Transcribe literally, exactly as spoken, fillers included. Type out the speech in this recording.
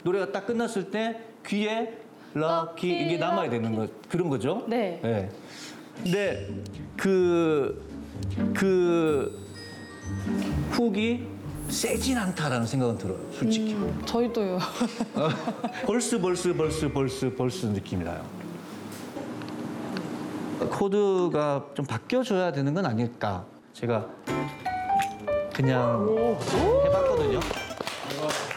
노래가 딱 끝났을 때 귀에 럭키 이게 남아야 되는 거 그런 거죠. 네. 네. 근데 그, 그 훅이 세진 않다라는 생각은 들어요, 솔직히. 음, 저희도요. 어, 벌스 벌스 벌스 벌스 벌스 느낌이 나요. 코드가 좀 바뀌어줘야 되는 건 아닐까. 제가 그냥 해봤거든요.